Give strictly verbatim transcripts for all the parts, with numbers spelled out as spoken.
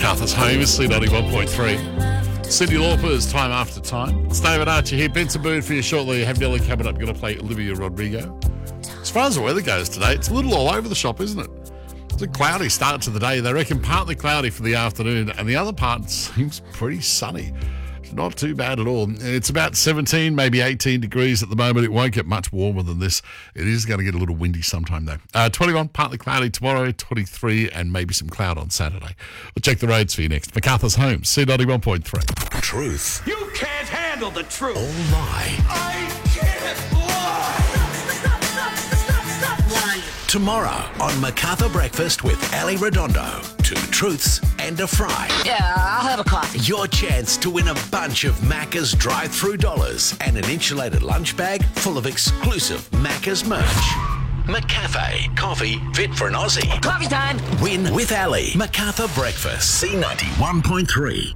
Macarthur's Home is C ninety-one point three. Cyndi Lauper's Time After Time. It's David Archer here. Benson Boone for you shortly. You have Nelly coming up. You're going to play Olivia Rodrigo. As far as the weather goes today, it's a little all over the shop, isn't it? It's a cloudy start to the day. They reckon partly cloudy for the afternoon, and the other part seems pretty sunny. Not too bad at all. It's about seventeen, maybe eighteen degrees at the moment. It won't get much warmer than this. It is going to get a little windy sometime, though. Uh, twenty-one, partly cloudy tomorrow, twenty-three, and maybe some cloud on Saturday. We'll check the roads for you next. Macarthur's Home, C ninety-one point three. Truth. You can't handle the truth. Or lie. I can't lie. Stop, stop, stop, stop, stop lying. Tomorrow on Macarthur Breakfast with Ali Redondo. Two truths and a fry. Yeah, I'll have a coffee. Your chance to win a bunch of Macca's drive-through dollars and an insulated lunch bag full of exclusive Macca's merch. McCafe. Coffee fit for an Aussie. Coffee time. Win with Ali. Macarthur Breakfast. C ninety-one point three.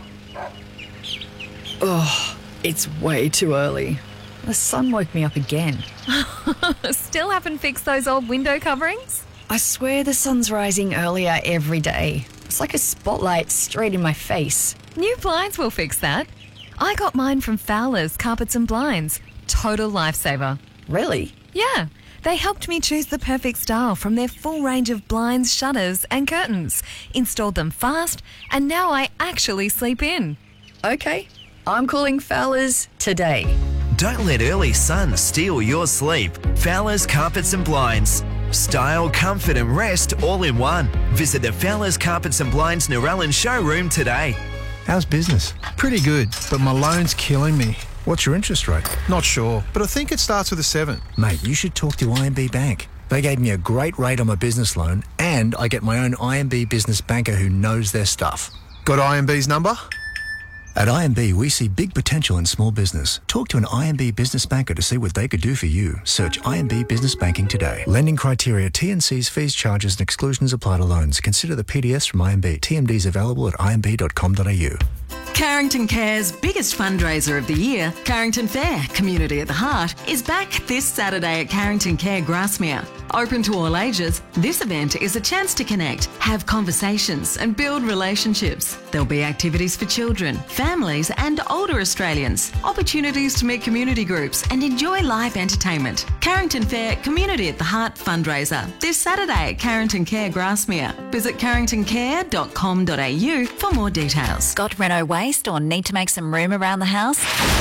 Oh, it's way too early. The sun woke me up again. Still haven't fixed those old window coverings? I swear the sun's rising earlier every day. It's like a spotlight straight in my face. New blinds will fix that. I got mine from Fowler's Carpets and Blinds. Total lifesaver. Really? Yeah. They helped me choose the perfect style from their full range of blinds, shutters and curtains. Installed them fast, and now I actually sleep in. Okay, I'm calling Fowler's today. Don't let early sun steal your sleep. Fowler's Carpets and Blinds. Style, comfort and rest all in one. Visit the Fowler's Carpets and Blinds Narellan showroom today. How's business? Pretty good, but my loan's killing me. What's your interest rate? Not sure, but I think it starts with a seven. Mate, you should talk to I M B Bank. They gave me a great rate on my business loan, and I get my own I M B business banker who knows their stuff. Got I M B's number? At I M B, we see big potential in small business. Talk to an I M B business banker to see what they could do for you. Search I M B Business Banking today. Lending criteria, T and C's, fees, charges and exclusions apply to loans. Consider the P D S from I M B. T M Ds available at I M B dot com dot a u. Carrington Care's biggest fundraiser of the year, Carrington Fair, Community at the Heart, is back this Saturday at Carrington Care Grasmere. Open to all ages, this event is a chance to connect, have conversations and build relationships. There'll be activities for children, families and older Australians, opportunities to meet community groups and enjoy live entertainment. Carrington Fair, Community at the Heart fundraiser, this Saturday at Carrington Care Grasmere. Visit carrington care dot com dot a u for more details. Got Renault waste or need to make some room around the house?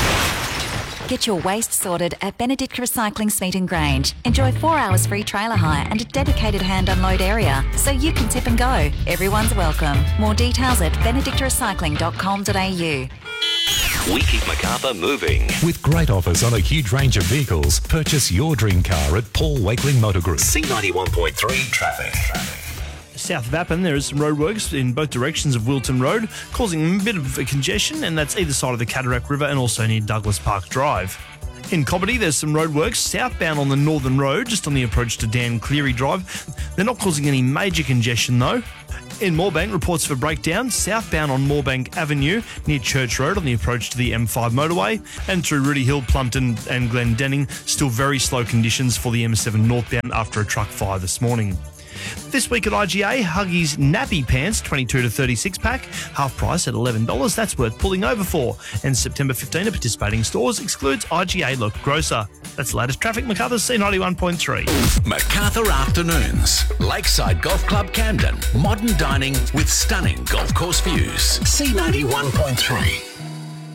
Get your waste sorted at Benedict Recycling Smeaton Grange. Enjoy four hours free trailer hire and a dedicated hand unload area so you can tip and go. Everyone's welcome. More details at benedict recycling dot com dot a u. We keep Macarthur moving. With great offers on a huge range of vehicles, purchase your dream car at Paul Wakeling Motor Group. C ninety-one point three traffic. South of Appin, there is some roadworks in both directions of Wilton Road, causing a bit of a congestion, and that's either side of the Cataract River and also near Douglas Park Drive. In Cobbitty, there's some roadworks southbound on the Northern Road, just on the approach to Dan Cleary Drive. They're not causing any major congestion, though. In Moorebank, reports of a breakdown southbound on Moorebank Avenue near Church Road on the approach to the M five motorway, and through Rudy Hill, Plumpton and Glendenning, still very slow conditions for the M seven northbound after a truck fire this morning. This week at I G A, Huggies Nappy Pants twenty-two to thirty-six pack, half price at eleven dollars. That's worth pulling over for. And September fifteenth at participating stores excludes I G A Local Grocer. That's the latest traffic. Macarthur C ninety-one point three. Macarthur Afternoons. Lakeside Golf Club Camden. Modern dining with stunning golf course views. C ninety-one point three.